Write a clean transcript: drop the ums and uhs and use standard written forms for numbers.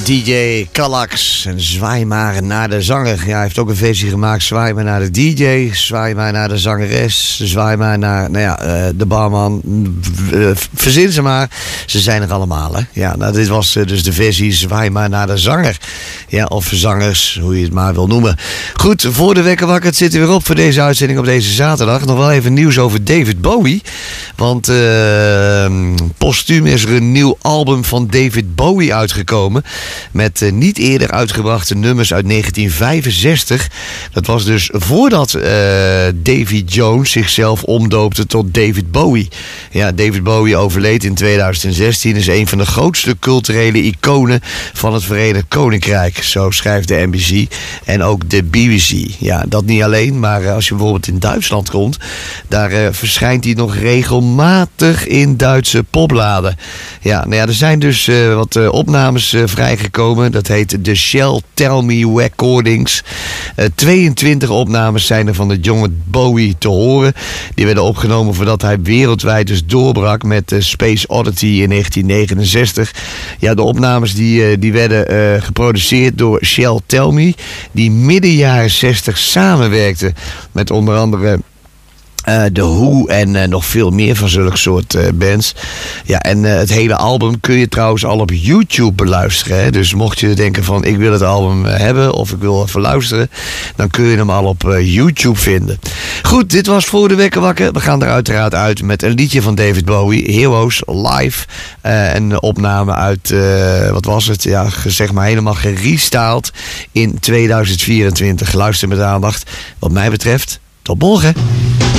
DJ Kallax en Zwaai maar naar de zanger. Ja, hij heeft ook een versie gemaakt. Zwaai maar naar de DJ, zwaai maar naar de zangeres, zwaai maar naar de barman. Verzin ze maar. Ze zijn er allemaal, hè. Ja, nou, dit was dus de versie Zwaai maar naar de zanger. Ja, of zangers, hoe je het maar wil noemen. Goed, voor de wekker wakker zitten we weer op voor deze uitzending op deze zaterdag. Nog wel even nieuws over David Bowie. Want postuum is er een nieuw album van David Bowie uitgekomen. Met niet eerder uitgebrachte nummers uit 1965. Dat was dus voordat Davy Jones zichzelf omdoopte tot David Bowie. Ja, David Bowie overleed in 2016. Is een van de grootste culturele iconen van het Verenigd Koninkrijk. Zo schrijft de NBC en ook de BBC. Ja, dat niet alleen, maar als je bijvoorbeeld in Duitsland komt, daar verschijnt hij nog regelmatig in Duitse popladen. Ja, nou ja, er zijn dus wat opnames vrijgekomen. Dat heet de Shell Tell Me Recordings. 22 opnames zijn er van de jonge Bowie te horen. Die werden opgenomen voordat hij wereldwijd dus doorbrak met Space Oddity in 1969. Ja, de opnames die werden geproduceerd door Shell Tell Me, die midden jaren 60 samenwerkte met onder andere The Who en nog veel meer van zulke soort bands. Ja, en het hele album kun je trouwens al op YouTube beluisteren. Hè? Dus mocht je denken van ik wil het album hebben of ik wil even luisteren, dan kun je hem al op YouTube vinden. Goed, dit was voor de wekker wakker. We gaan er uiteraard uit met een liedje van David Bowie, Heroes Live. Een opname uit, wat was het? Ja, zeg maar helemaal gerestyled in 2024. Luister met aandacht. Wat mij betreft, tot morgen.